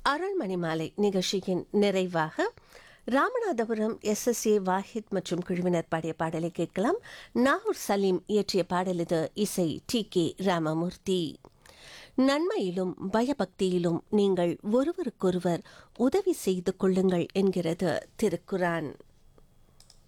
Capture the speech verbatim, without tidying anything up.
அருள்மணி மாலை நிகழ்ச்சியின் நிறைவாக Ramanathapuram S S A Wahid மற்றும் குழுவினர் பாடிய பாடலை கேட்கலாம். நாகூர் சலீம் இயற்றிய பாடல் இது. இசை டி கே ராமமூர்த்தி. நன்மையிலும் பயபக்தியிலும் நீங்கள் ஒருவருக்கொருவர் உதவி செய்து கொள்ளுங்கள் என்கிறது திருக்குரான்.